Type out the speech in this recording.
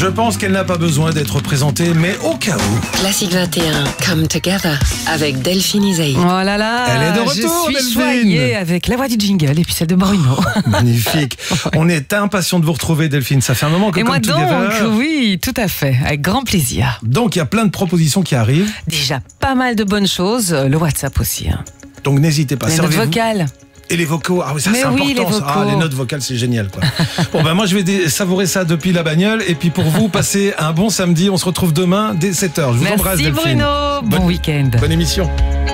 Je pense qu'elle n'a pas besoin d'être présentée, mais au cas où. Classique 21, Come Together, avec Delphine Isaïe. Oh là là, Elle est de retour, je suis Delphine. choyée avec la voix du jingle et puis celle de Bruno. Magnifique. On est impatient de vous retrouver, Delphine. Ça fait un moment que Et moi Come donc, Together. oui, tout à fait, avec grand plaisir. Donc, il y a plein de propositions qui arrivent. Déjà, pas mal de bonnes choses, le WhatsApp aussi. Donc, n'hésitez pas. Les notes Servez-vous. vocales. Et les vocaux, ah oui, ça Mais c'est oui, important. les ça. Ah, vocaux. les notes vocales, c'est génial, quoi. Bon, ben moi, je vais savourer ça depuis la bagnole. Et puis, pour vous, passez un bon samedi. On se retrouve demain dès 7h. Je vous embrasse, Merci Delphine. Bruno, bon week-end. Bonne émission.